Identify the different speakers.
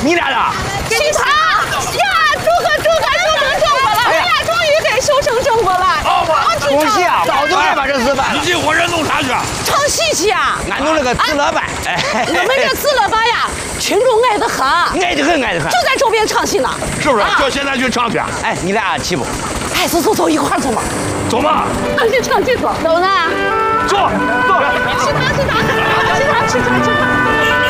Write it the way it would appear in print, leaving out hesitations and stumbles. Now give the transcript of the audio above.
Speaker 1: 你俩的？
Speaker 2: 奇葩呀！祝贺修成正果了！哎呀，终于给修成正果了！
Speaker 1: 恭喜啊！早就该把这事办了。
Speaker 3: 你这伙人弄啥去？
Speaker 2: 唱戏去啊！
Speaker 1: 俺弄了个自乐班。
Speaker 2: 我们这自乐班呀，群众爱得很，
Speaker 1: 爱得很，爱得很。
Speaker 2: 就在周边唱戏呢，
Speaker 3: 是不是？叫现在去唱去。
Speaker 1: 哎，你俩去不？
Speaker 2: 哎，走，一块儿走嘛。
Speaker 3: 走吧。
Speaker 2: 去唱去走。走呢？
Speaker 3: 走。
Speaker 2: 吃糖。